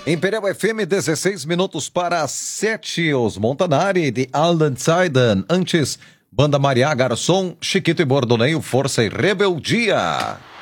Imperial FM, 16 minutos para 7. Os Montanari de Alan Zaydan. Antes, Banda Maria, Garçom, Chiquito e Bordoneio, Força e Rebeldia.